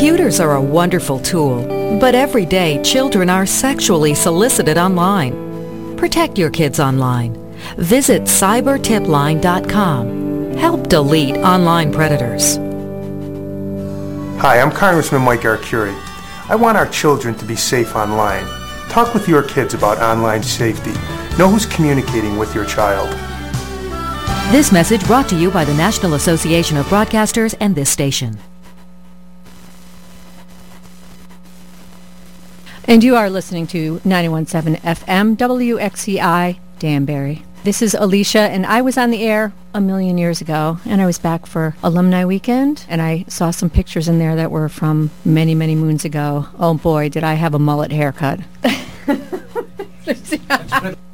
Computers are a wonderful tool, but every day children are sexually solicited online. Protect your kids online. Visit cybertipline.com. Help delete online predators. Hi, I'm Congressman Mike Arcuri. I want our children to be safe online. Talk with your kids about online safety. Know who's communicating with your child. This message brought to you by the National Association of Broadcasters and this station. And you are listening to 91.7 FM WXCI Danbury. This is Alicia, and I was on the air a million years ago, and I was back for Alumni Weekend, and I saw some pictures in there that were from many, many moons ago. Oh boy, did I have a mullet haircut.